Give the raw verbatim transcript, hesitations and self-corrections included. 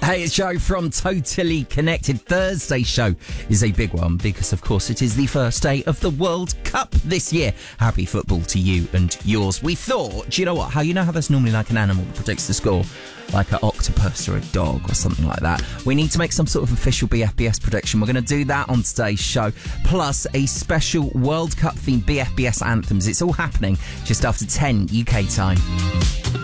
Hey, it's Joe from Totally Connected. Thursday's show is a big one because, of course, it is the first day of the World Cup this year. Happy football to you and yours. We thought, do you know what? How you know how there's normally like an animal that predicts the score? Like an octopus or a dog or something like that. We need to make some sort of official B F B S prediction. We're going to do that on today's show. Plus a special World Cup themed B F B S anthems. It's all happening just after ten U K time.